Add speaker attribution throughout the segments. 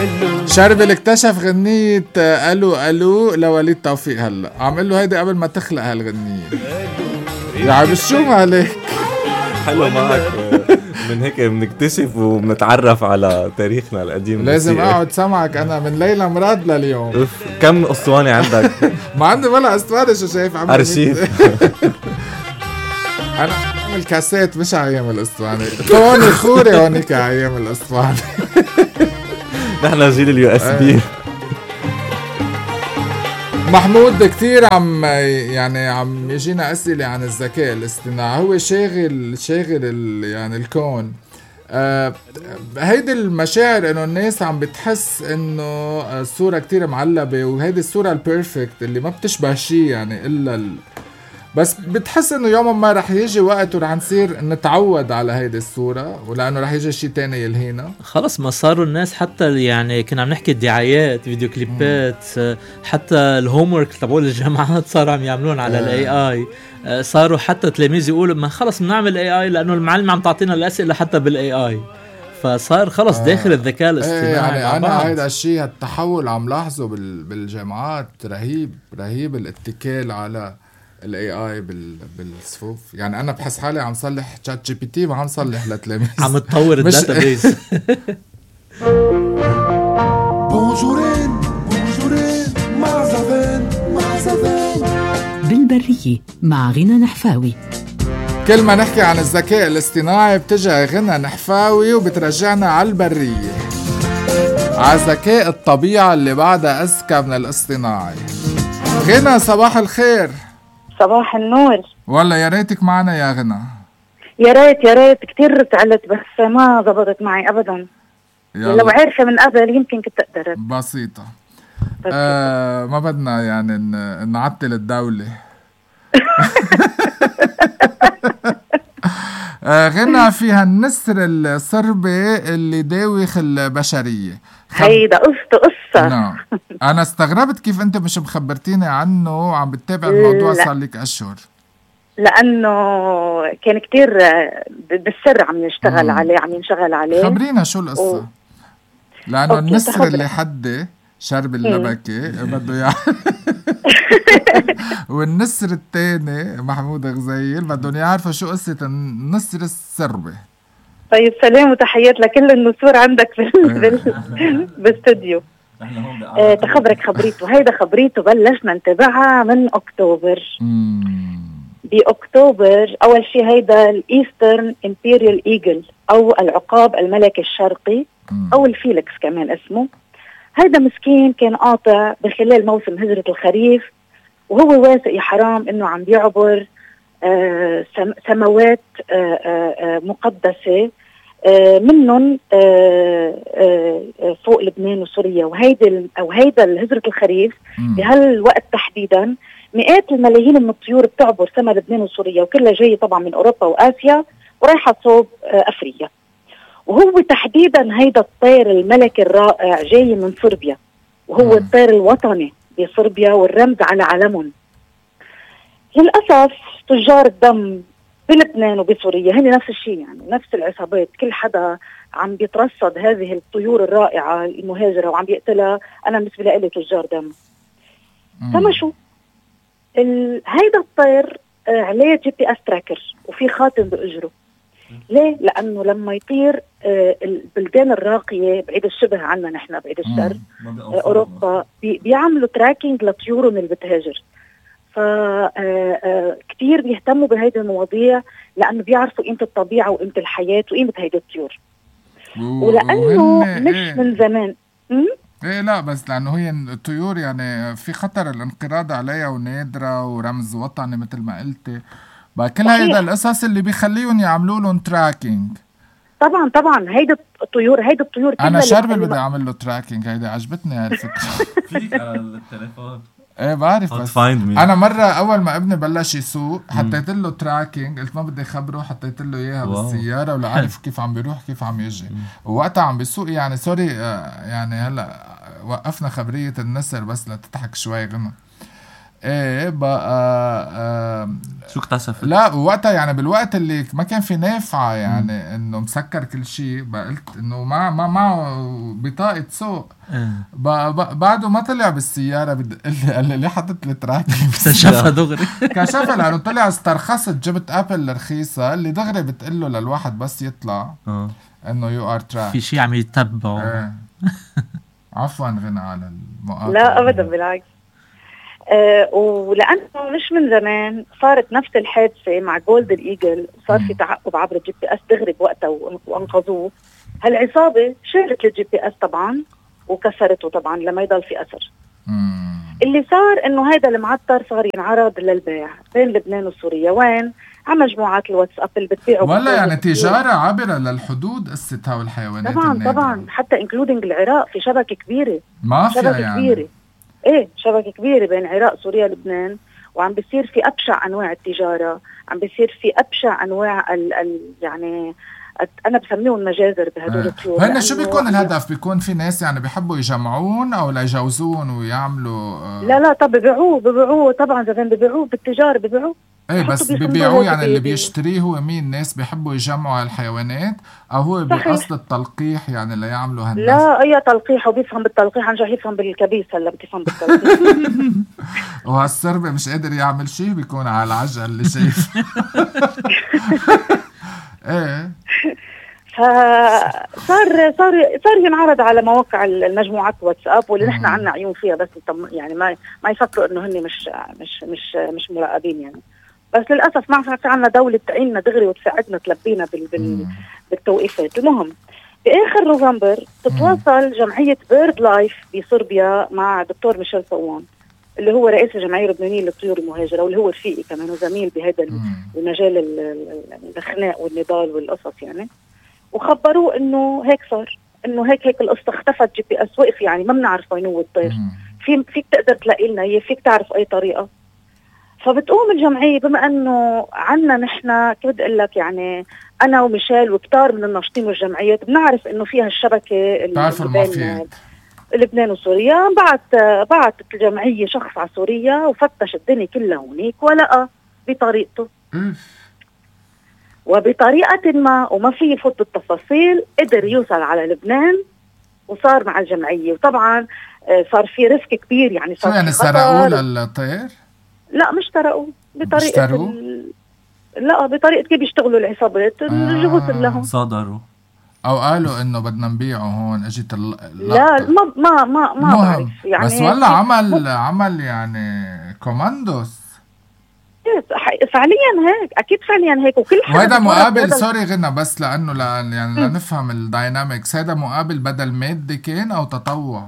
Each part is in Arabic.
Speaker 1: شربل اكتشف غنية الو الو لوليد توفيق. هلا عم له هيدي قبل ما تخلق هالغنية. يا عم شو عليك
Speaker 2: حلو معك. من هيك بنكتشف وبنتعرف على تاريخنا القديم.
Speaker 1: لازم اقعد سمعك انا من ليلى مراد لليوم.
Speaker 2: كم اسطوانة عندك؟
Speaker 1: ما عندي ولا اسطوانة. شو شايف عم
Speaker 2: ارشيف.
Speaker 1: انا عامل كاسيت مش ايام الاسطوانة. طوني خوري هونيك ايام الاسطوانة.
Speaker 2: نحن جيل اليو اس بي.
Speaker 1: محمود كتير عم يجينا أسئلة عن الذكاء الاصطناعي. هو شاغل يعني الكون. هيدي المشاعر انه الناس عم بتحس انه الصورة كتير معلبة، وهيدي الصورة البيرفكت اللي ما بتشبه شيء يعني الا بس بتحس انه يوما ما رح يجي وقت ورح نصير نتعود على هيدي الصورة، ولانه رح يجي شيء تاني يلهينا.
Speaker 3: خلص ما صاروا الناس حتى يعني كنا عم نحكي الدعايات فيديو كليبات حتى الهومورك تبعول الجامعات صاروا عم يعملون على الاي اي. صاروا حتى تلاميذ يقولوا ما خلص بنعمل اي اي لانه المعلم عم تعطينا الاسئله حتى بالاي اي. فصار خلص داخل الذكاء الاصطناعي.
Speaker 1: يعني انا هيدا الشيء التحول عم لاحظه بالجامعات. رهيب الاتكال على الاي اي بالصفوف. يعني انا بحس حالي عم صلح تشات جي بي تي، ما عم صلح لتلاميذ.
Speaker 3: عم تطور الداتابيز.
Speaker 4: بونجورين معزفين
Speaker 5: بالبرية مع غنى نحفاوي.
Speaker 1: كل ما نحكي عن الذكاء الاصطناعي بتجي غنى نحفاوي وبترجعنا على البرية، على ذكاء الطبيعة اللي بعدها أذكى من الاصطناعي. غنى صباح الخير.
Speaker 6: صباح النور.
Speaker 1: والله يا ريتك معنا يا غنى.
Speaker 6: يا ريت كتير تعلت بس ما زبطت معي أبدا. لو عارفة من قبل يمكن كنت أقدر.
Speaker 1: بسيطة. ما بدنا يعني نعطل الدولة. غنى فيها النسر الصربي اللي داوخ البشرية.
Speaker 6: هيدا قصة.
Speaker 1: نعم. أنا استغربت كيف أنت مش مخبرتيني عنه وعم بتتابع الموضوع صار لك أشهر.
Speaker 6: لأنه كان كتير بالسر عم ينشغل عليه.
Speaker 1: خبرينا شو القصة. لأنه النسر اللي حده شرب اللبكة بده يعني. والنسر التاني محمود غزيل بدهم يعرفوا شو قصة النسر الصربي.
Speaker 6: طيب سلام وتحيات لكل النسور عندك بالاستوديو. تخبرك خبريته. هيدا خبريته بلشنا نتابعها من أكتوبر. بأكتوبر أول شيء هيدا الإيسترن إمبيريال إيجل أو العقاب الملكي الشرقي أو الفيلكس كمان اسمه. هيدا مسكين كان قاطع بخلال موسم هجرة الخريف، وهو واثق يا حرام إنه عم بيعبر سماوات مقدسة منهم فوق لبنان وسوريا. وهيدا الهجرة الخريف بهالوقت تحديدا مئات الملايين من الطيور بتعبر سما لبنان وسوريا، وكلها جاية طبعا من أوروبا وآسيا ورايحة صوب أفريقيا. وهو تحديدا هيدا الطير الملكي الرائع جاي من صربيا، وهو الطير الوطني بصربيا والرمز على علمهم. للأسف تجار الدم بلبنان وبسوريا هن نفس الشيء، يعني نفس العصابات، كل حدا عم بيترصد هذه الطيور الرائعة المهاجرة وعم بيقتلها. أنا بالنسبة لي تجار دم. سمشوا هيدا الطير عليه GPS تراكر وفي خاتم بأجره. ليه؟ لأنه لما يطير البلدان الراقية بعيد الشبه عنا نحن بعيد الشر أوروبا بيعملوا تراكينج لطيورهم اللي بتهاجر. فكتير بيهتموا بهيدي المواضيع لأنه بيعرفوا قيمة الطبيعة وقيمة الحياة وقيمة هيدي الطيور. ولأنه مش من زمان
Speaker 1: ايه لا بس لأنه هي الطيور يعني في خطر الانقراض عليها ونادرة ورمز وطني مثل ما قلتي. كل هيدا القصص اللي بيخليهم يعملوا لهم تراكينج.
Speaker 6: طبعا هيدا الطيور
Speaker 1: انا شربل بدي اعمل له تراكينج. هيدا عجبتني هالفكره.
Speaker 2: فيك على التليفون.
Speaker 1: ايه بعرف بس انا مره اول ما ابني بلش يسوق حطيت له تراكينج، قلت ما بدي خبره، حطيت له اياها بالسياره ولا عارف كيف عم بيروح كيف عم يجي. ووقتها عم بيسوق يعني سوري يعني هلا وقفنا خبريه النسر بس لتضحك شوي غنى. ايه بقى
Speaker 2: شو اكتشفت؟
Speaker 1: لا وقتها يعني بالوقت اللي ما كان في نافعة يعني انه مسكر كل شيء، بقى قلت انه معه بطاقة سوق. بعده ما طلع بالسيارة قال لي حطت التراك
Speaker 3: اكتشفها دغري.
Speaker 1: كشفها لانه طلع استرخصت، جبت ابل رخيصة اللي دغري بتقله للواحد بس يطلع انه يو ار تراك
Speaker 3: في شيء عم يتبعه.
Speaker 1: عفوا غنى على المقاطعة.
Speaker 6: لا ابدا بالعكس. ولأنه مش من زمان صارت نفس الحادثة مع جولدن إيجل، صار في تعقب عبر الجي بي اس دغري بوقتها وانقذوه. هالعصابة شالت الجي بي اس طبعا وكسرته طبعا لما يضل في أثر. اللي صار انه هيدا المعطر صار ينعرض للبيع بين لبنان وسوريا. وين؟ على مجموعات الواتساب اللي بتبيعوا
Speaker 1: ولا يعني تجارة عبرة للحدود قصتها والحيوانات
Speaker 6: طبعا
Speaker 1: النادرة.
Speaker 6: طبعا حتى انكلودينج العراق في شبكة كبيرة،
Speaker 1: مافيا
Speaker 6: شبكة
Speaker 1: يعني
Speaker 6: كبيرة. ايه شبكة كبيرة بين العراق سوريا لبنان، وعم بيصير في أبشع أنواع التجارة، عم بيصير في أبشع أنواع يعني أنا بسميهم مجازر بهدول الطيور.
Speaker 1: هن شو بيكون الهدف؟ بيكون في ناس يعني بيحبوا يجمعون أو ليجوزون ويعملوا
Speaker 6: لا طب ببيعوه طبعا زمان، ببيعوه بالتجار ببيعوه.
Speaker 1: ايه بس بيبيعوه يعني اللي بيشتريه هو مين؟ ناس بيحبوا يجمعوا هالحيوانات او هو بقصد التلقيح يعني اللي يعملوا هالناس؟
Speaker 6: لا اي تلقيح، وبيفهم بالتلقيح، عن جاي يفهم بالكبيس هلا بتفهم بالتلقيح.
Speaker 1: وهالسربة مش قادر يعمل شيء، بيكون على العجل اللي شايف. ايه
Speaker 6: صار ينعرض على مواقع المجموعات واتساب واللي نحن عنا عيون فيها، بس يعني ما يفكروا انه هن مش مراقبين يعني. بس للاسف ما في عنا دولة تعيننا دغري وتساعدنا تلبينا بالتوقيفات. المهم باخر نوفمبر تتواصل جمعية بيرد لايف بصربيا مع دكتور ميشيل صوان اللي هو رئيس الجمعية اللبنانية للطيور المهاجرة، واللي هو رفيقي كمان وزميل بهذا المجال الخناق والنضال والقصص يعني. وخبروه انه هيك صار، انه هيك القصة اختفت جي بي اس، وقف يعني ما بنعرف وين هو الطير. فيك تقدر تلاقي لنا هي، فيك تعرف اي طريقة. فبتقوم الجمعية بما انه عنا نحن كيف بدي اقول لك يعني انا وميشيل وكتار من الناشطين والجمعيات بنعرف انه فيها الشبكة
Speaker 1: تعرف المافيات
Speaker 6: لبنان وسوريا. بعت الجمعية شخص على سوريا وفتش الدنيا كلها هونيك ولقى بطريقته وبطريقة ما، وما فيه يفوت بالتفاصيل، قدر يوصل على لبنان وصار مع الجمعية. وطبعا صار في ريسك كبير يعني. صار
Speaker 1: يعني سرقوا للطير؟
Speaker 6: لا مش سرقوا، بطريقة لا بطريقة كيف بيشتغلوا العصابات الجهوز لهم
Speaker 2: صادروا
Speaker 1: او قالوا انه بدنا نبيعه هون. اجت
Speaker 6: لا ما بعرف يعني.
Speaker 1: بس ولا عمل يعني كوماندوس
Speaker 6: فعليا هيك، اكيد فعليا هيك. وكل حدا
Speaker 1: وهذا مقابل سوري غنى بس لانه يعني لنفهم الداينامكس، هذا مقابل بدل مادي كان او تطوع؟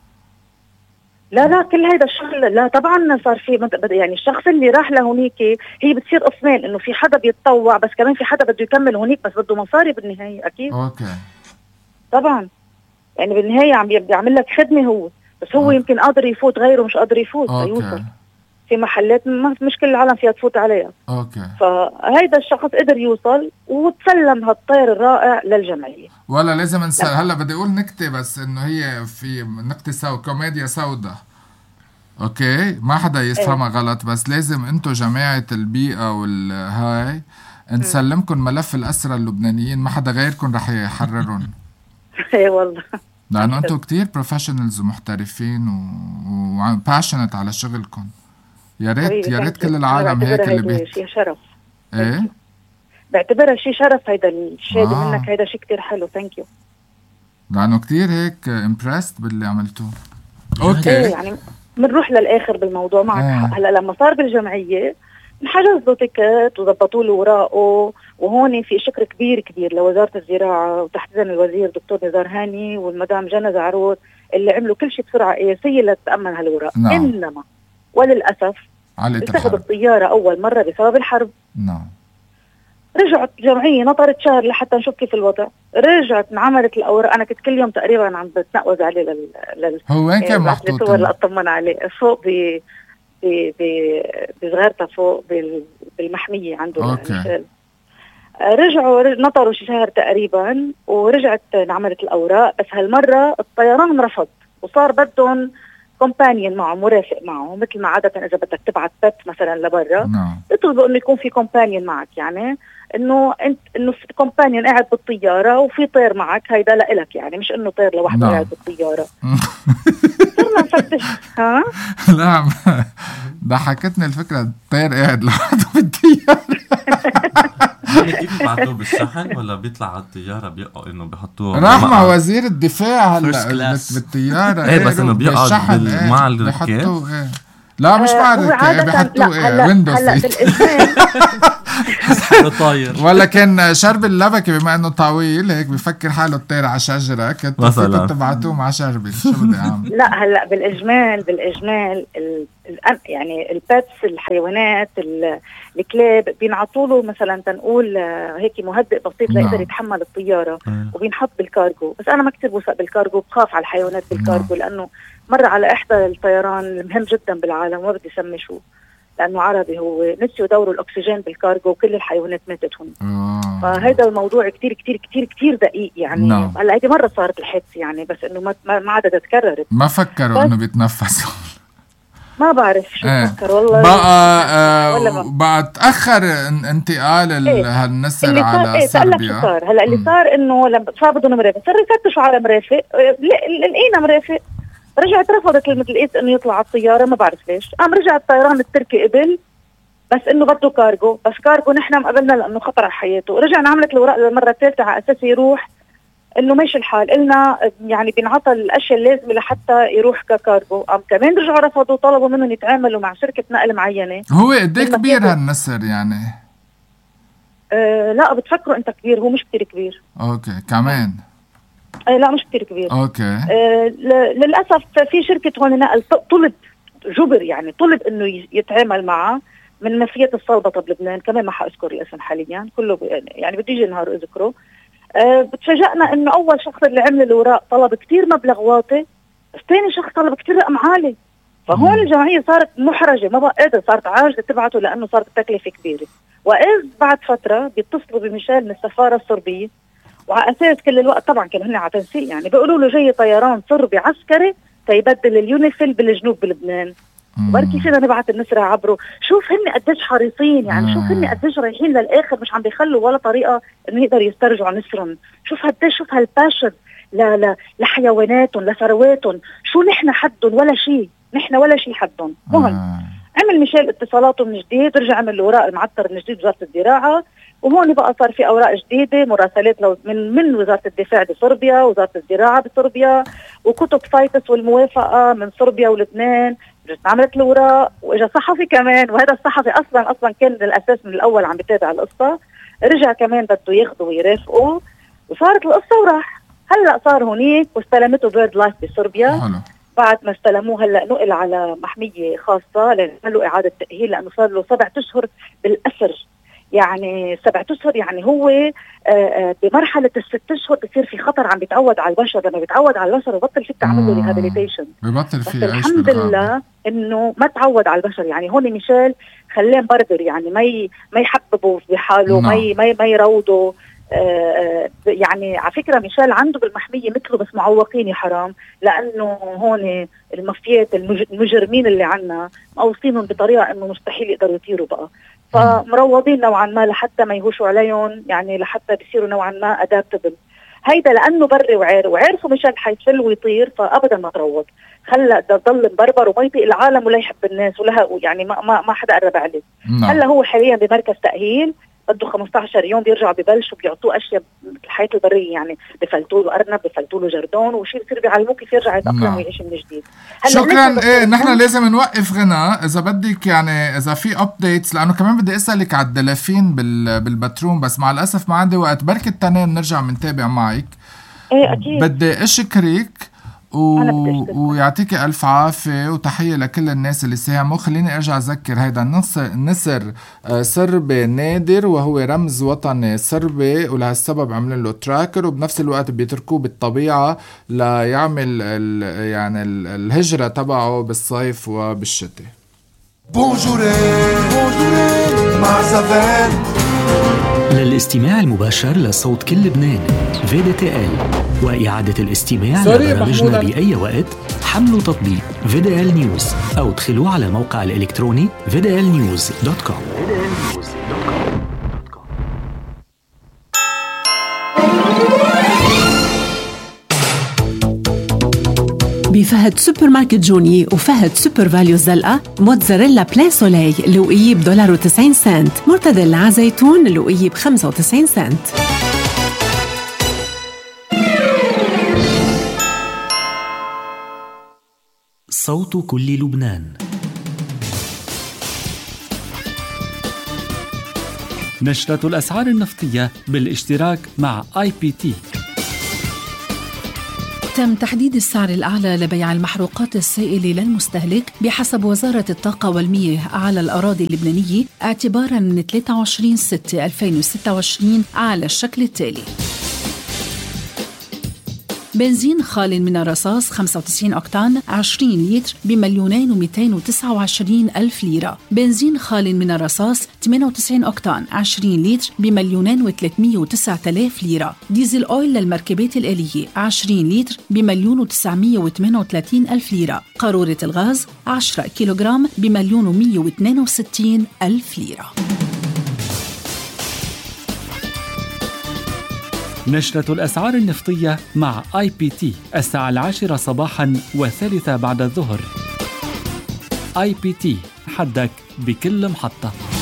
Speaker 6: لا كل هيدا الشغل لا طبعا صار في يعني الشخص اللي راح لهونيك هي بتصير قسمين، انه في حدا بيتطوع بس كمان في حدا بده يكمل هونيك بس بده مصاري بالنهاية اكيد.
Speaker 1: اوكي طبعا
Speaker 6: يعني بالنهاية عم بيعمل لك خدمة هو، بس هو يمكن قادر يفوت، غيره مش قادر يفوت يوصل في محلات مش كل العالم فيها تفوت عليها. فهيدا الشخص قدر يوصل وتسلم هالطير الرائع للجمعية.
Speaker 1: ولا لازم نسأل هلا بدي اقول نكتة بس انه هي في نكتة كوميديا سوداء. اوكي ما حدا يفهمها غلط، بس لازم انتو جماعة البيئة والهاي نسلمكم ملف الأسرى اللبنانيين، ما حدا غيركم رح يحررهم.
Speaker 6: اي والله
Speaker 1: لأنه انتو كتير بروفيشنالز ومحترفين وباشنت على شغلكم. يا ريت كل العالم هيك اللي
Speaker 6: شيء شرف.
Speaker 1: ايه
Speaker 6: بعتبرها شيء شرف هيدا الشيء منك، هيدا شيء كتير حلو. ثانك يو.
Speaker 1: لانه كتير هيك امبرست باللي عملتوه. اوكي
Speaker 6: يعني بنروح للاخر بالموضوع معك. هلا لما صار بالجمعيه انحجز له تيكت وضبطوا له اوراقه، وهون في شكر كبير لوزاره الزراعه وتحديدا الوزير دكتور نزار هاني والمدام جنى زعرور اللي عملوا كل شيء بسرعه قياسيه لتامن هالاوراق. انما وللأسف اتخذوا الطيارة أول مرة بسبب الحرب. رجعت الجمعية نطرت شهر لحتى نشوف كيف الوضع. رجعت انعملت الأوراق. أنا كنت كل يوم تقريبا عم بتنقوز عليه
Speaker 1: هو وين كان محطوط؟
Speaker 6: الصور اللي أطمن عليه فوق بصغيرتها فوق بالمحمية عنده. رجعوا نطروا شهر تقريبا ورجعت انعملت الأوراق، بس هالمرة الطيران رفض وصار بدهم كومبانيون معه، مرافق معه، مثل ما عادة إذا بدك تبعت بيت مثلا لبرا بيطلبوا إنه يكون في كومبانيون معك، يعني إنه في كومبانيون قاعد بالطيارة وفي طير معك، هيدا لإلك يعني، مش إنه طير لوحده قاعد بالطيارة. صرنا نفتش. ها؟
Speaker 1: لا ضحكتني الفكرة، الطير قاعد لوحده بالطيارة.
Speaker 2: كيف بيبعتوه بالشحن ولا بيطلع على الطيارة بيقعوا إنه بيحطوه؟
Speaker 1: راح مع وزير الدفاع هلا بالطيارة.
Speaker 2: ايه بس إنه بيقعد مع الركاب.
Speaker 1: لا مش مع الركاب، بيحطوه ويندوز.
Speaker 6: هلا بالإجمال
Speaker 3: حاله طاير،
Speaker 1: ولا كان شرب اللبكة بما انه طويل هيك بفكر حاله الطير على شجرة، كنتوا تبعتوه مع شربة. شو بدي اعمل؟
Speaker 6: لا هلا بالإجمال يعني الباتس، الحيوانات، الكلاب بينعطوا له مثلا تنقول هيك مهدئ بسيط ليقدر يتحمل الطيارة، وبينحط بالكارغو. بس انا ما كتير بوثق بالكارغو، بخاف على الحيوانات بالكارغو، لانه مر على احدى الطيران المهم جدا بالعالم، وما بدي اسمي شو لانه عربي، هو نسيوا دوروا الاكسجين بالكارغو وكل الحيوانات ماتت هون. فهذا الموضوع كتير كتير كتير كتير دقيق يعني. هلا هيدي مرة صارت الحادثة يعني، بس انه ما عادت تكررت.
Speaker 1: ما فكروا انه بيتنفسوا.
Speaker 6: ما بعرف شو فكر والله.
Speaker 1: بقى تأخر انتقال هالنسر على صربيا.
Speaker 6: صار هلا اللي صار انه لما صابوا مرافق صار يفتشوا على مرافق، لقينا مرافق، رجعت رفضت مثل قيس انه يطلع على الطياره، ما بعرف ليش. رجع الطيران التركي قبل، بس انه بده كارغو، بس كارغو نحن مقبلنا لانه خطر على حياته. رجعنا عملت الوراق للمره الثالثه على اساس يروح، انه ماشي الحال قلنا يعني بينعطى الاشياء اللازمه لحتى يروح ككارغو. كمان رجعوا رفضوا، طلبوا منهم يتعاملوا مع شركه نقل معينه.
Speaker 1: هو قد ايه كبير هالنسر يعني؟
Speaker 6: لا بتفكروا انت كبير، هو مش كتير كبير.
Speaker 1: اوكي كمان.
Speaker 6: لا مش كتير كبير.
Speaker 1: اوكي.
Speaker 6: للاسف في شركه هون نقل طلب طلب انه يتعامل معه من مافيات الصلبطه بلبنان، كمان ما حاذكر الاسم حاليا، كله يعني بدي يجي نهار اذكره. بتفاجئنا انه اول شخص اللي عمل الاوراق طلب كتير مبلغ واطي، ثاني شخص طلب كتير رقم عالي. فهون الجمعيه صارت محرجه، ما بقى قادر، صارت عاجزه تبعته لانه صارت التكلفه كبيره. واذ بعد فتره بيتصلوا بميشيل من السفاره الصربيه، وعلى اساس كل الوقت طبعا كانوا هن على تنسيق، يعني بيقولوا له جاي طيران صربي عسكري تيبدل اليونيفيل بالجنوب بلبنان. وبركي فينا نبعت النسرة عبره. شوف هن قديش حريصين، يعني شوف هن قديش رايحين للآخر، مش عم بيخلوا ولا طريقة انه يقدر يسترجعوا نسرهم. شوف قديش، شوف هالباشر لحيواناتهم لثرواتهم. شو نحن حدهم؟ ولا شيء، نحن ولا شيء حدهم. مهم عمل ميشيل اتصالاته من جديد، رجع عمل الأوراق المعطر من جديد وزارة الزراعة، وهون بقى صار في أوراق جديدة، مراسلات من وزارة الدفاع بصربيا، وزارة الزراعة بصربيا، وكتب فايتس والموافقة من صربيا ولبنان. عملت الأوراق وإجا صحفي كمان، وهذا الصحفي أصلا كان الأساس من الأول عم بيتابع القصة، رجع كمان بده ياخده ويرافقه، وصارت القصة وراح. هلأ صار هونيك واستلمته بيرد لايف بصربيا. بعد ما استلموه هلأ نقل على محمية خاصة لنعملوا إعادة تأهيل، لأنه صار له 7 أشهر بالأسر. يعني 7 أشهر يعني هو بمرحلة ال6 أشهر بصير في خطر، عم بيتعود على البشر. لما بيتعود على البشر ببطل فيك تعمل له ريهابيليتيشن،
Speaker 1: ببطل فيه يعيش.
Speaker 6: الحمد لله انه ما تعود على البشر. يعني هون ميشيل خلاه مبربر، يعني ما يحببه بحاله، ما يروضه. يعني على فكرة ميشيل عنده بالمحمية مثله، بس معوقين يا حرام، لأنه هون المافيات المجرمين اللي عنا مقوصينهم بطريقة إنه مستحيل يقدروا يطيروا بقى. فمروضين نوعا ما لحتى ما يهوشوا عليهم، يعني لحتى بيصيروا نوعا ما أدابتبل. هيدا لأنه بري وعرفوا ميشيل حيتفل ويطير، فأبدا ما تروض، خلى ضل مبربر وما يطيق العالم ولا يحب الناس ولا يعني ما حدا قرب عليه. هلا هو حاليا بمركز تأهيل، بده 15 يوم بيرجعوا ببلشوا بيعطوه اشياء الحياه البريه، يعني بفلتوا له ارنب، بفلتوا له جردون، وشيء بصير بيعلموه كيف يرجع يتاقلم ويعيش من جديد.
Speaker 1: شكرا. نحن لازم نوقف غنى اذا بدك، يعني اذا في ابديتس، لانه كمان بدي اسالك على الدلافين بالبترون، بس مع الاسف ما عندي وقت. بركي التنين نرجع منتابع معك.
Speaker 6: اكيد.
Speaker 1: بدي اشكرك ويعطيك ألف عافية وتحية لكل الناس اللي ساهموا. خليني أرجع أذكر، هيدا النسر صربي نادر، وهو رمز وطني صربي، ولهالسبب عملوا له تراكر، وبنفس الوقت بيتركوه بالطبيعة ليعمل يعني الهجرة تبعه بالصيف وبالشتاء.
Speaker 4: مع زفان.
Speaker 7: للاستماع المباشر لصوت كل لبنان VDTL، وإعادة الاستماع لبرامجنا بأي وقت حملوا تطبيق VDL News أو ادخلوا على الموقع الإلكتروني vdlnews.com.
Speaker 5: بفهد سوبر ماركت جوني وفهد سوبر فاليو الزلقة موتزاريلا بلان سولي لوقية $1.90، مرتديلا عزيتون لوقية 95 سنت.
Speaker 7: صوت كل لبنان. نشرة الأسعار النفطية بالاشتراك مع IPT.
Speaker 5: تم تحديد السعر الأعلى لبيع المحروقات السائلة للمستهلك بحسب وزارة الطاقة والمياه على الأراضي اللبنانية اعتباراً من 23/6/2026 على الشكل التالي: بنزين خال من الرصاص 95 أوكتان 20 لتر ب2,229,000 ليرة. بنزين خال من الرصاص 98 أوكتان 20 لتر ب2,309,000 ليرة. ديزل أويل للمركبات الآلية 20 لتر ب1,938,000 ليرة. قارورة الغاز 10 كيلوغرام ب1,162,000 ليرة.
Speaker 7: نشرة الأسعار النفطية مع IPT الساعة 10 صباحاً و3 بعد الظهر. IPT، حدك بكل محطة.